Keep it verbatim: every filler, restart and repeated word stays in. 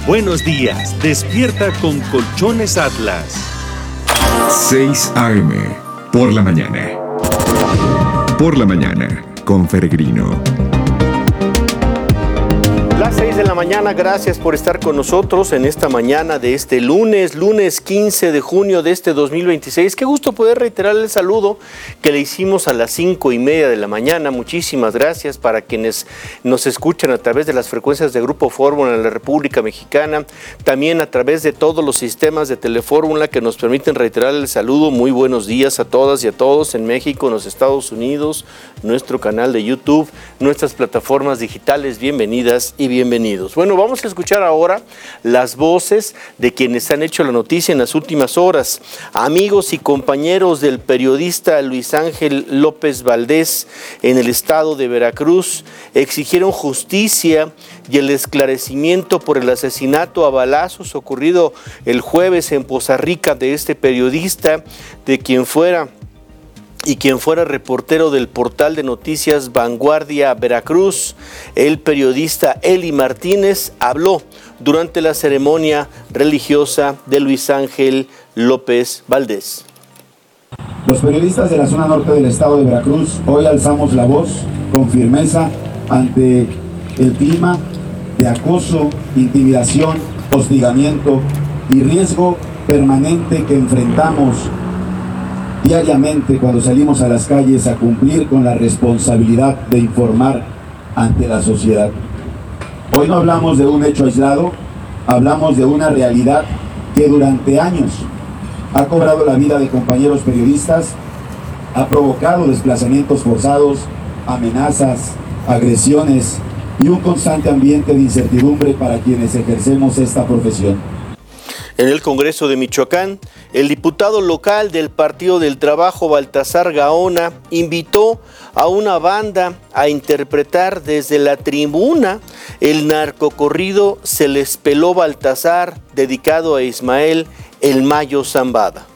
Buenos días, despierta con Colchones Atlas. seis a eme, por la mañana. Por la mañana, con Peregrino. Las seis de la mañana, gracias por estar con nosotros en esta mañana de este lunes, lunes quince de junio de este dos mil veintiséis. Qué gusto poder reiterar el saludo que le hicimos a las cinco y media de la mañana. Muchísimas gracias para quienes nos escuchan a través de las frecuencias de Grupo Fórmula en la República Mexicana, también a través de todos los sistemas de Telefórmula que nos permiten reiterar el saludo. Muy buenos días a todas y a todos en México, en los Estados Unidos, nuestro canal de YouTube, nuestras plataformas digitales. Bienvenidas y bienvenidos. Bueno, vamos a escuchar ahora las voces de quienes han hecho la noticia en las últimas horas. Amigos y compañeros del periodista Luis Ángel López Valdés en el estado de Veracruz exigieron justicia y el esclarecimiento por el asesinato a balazos ocurrido el jueves en Poza Rica de este periodista, de quien fuera y quien fuera reportero del portal de noticias Vanguardia Veracruz. El periodista Eli Martínez habló durante la ceremonia religiosa de Luis Ángel López Valdés. Los periodistas de la zona norte del estado de Veracruz hoy alzamos la voz con firmeza ante el clima de acoso, intimidación, hostigamiento y riesgo permanente que enfrentamos diariamente cuando salimos a las calles a cumplir con la responsabilidad de informar ante la sociedad. Hoy no hablamos de un hecho aislado, hablamos de una realidad que durante años ha cobrado la vida de compañeros periodistas, ha provocado desplazamientos forzados, amenazas, agresiones y un constante ambiente de incertidumbre para quienes ejercemos esta profesión. En el Congreso de Michoacán, el diputado local del Partido del Trabajo, Baltasar Gaona, invitó a una banda a interpretar desde la tribuna el narcocorrido Se les peló Baltasar, dedicado a Ismael El Mayo Zambada.